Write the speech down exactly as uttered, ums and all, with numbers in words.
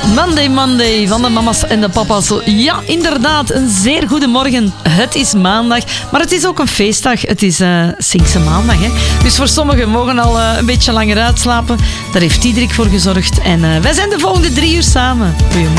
Monday, Monday van de mama's en de papa's. Ja, inderdaad, een zeer goede morgen. Het is maandag, maar het is ook een feestdag. Het is uh, Sinkse maandag. Hè? Dus voor sommigen mogen al uh, een beetje langer uitslapen. Daar heeft Diederik voor gezorgd. En uh, wij zijn de volgende drie uur samen. Goedemorgen.